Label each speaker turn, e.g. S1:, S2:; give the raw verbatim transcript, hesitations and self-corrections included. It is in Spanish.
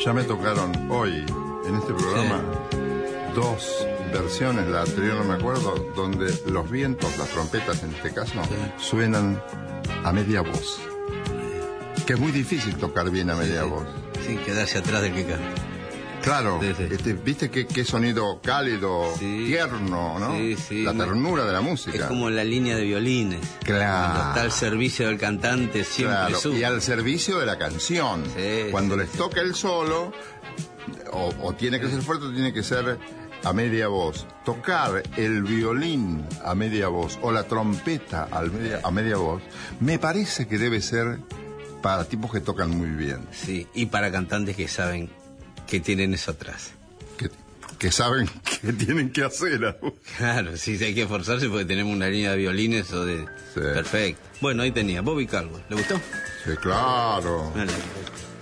S1: Ya me tocaron hoy, en este programa, sí. dos versiones, la anterior no me acuerdo, donde los vientos, las trompetas en este caso, sí. suenan a media voz. Que es muy difícil tocar bien a media
S2: sí,
S1: voz.
S2: Sí, quedarse atrás del que canta.
S1: Claro,
S2: sí, sí.
S1: Este, viste qué, qué sonido cálido, sí. tierno, ¿no?
S2: Sí, sí.
S1: La ternura de la música.
S2: Es como la línea de violines.
S1: Claro.
S2: Cuando está al servicio del cantante siempre
S1: claro.
S2: sube.
S1: Y al servicio de la canción.
S2: Sí,
S1: Cuando
S2: sí,
S1: les
S2: sí.
S1: toca el solo, o, o tiene que ser fuerte o tiene que ser a media voz. Tocar el violín a media voz o la trompeta a media, a media voz, me parece que debe ser para tipos que tocan muy bien.
S2: Sí, y para cantantes que saben que tienen eso atrás.
S1: Que, que saben que tienen que hacer.
S2: Claro, sí, hay que esforzarse porque tenemos una línea de violines o de...
S1: Sí.
S2: Perfecto. Bueno, ahí tenía, Bobby Caldwell. ¿Le gustó?
S1: Sí, claro.
S2: Vale.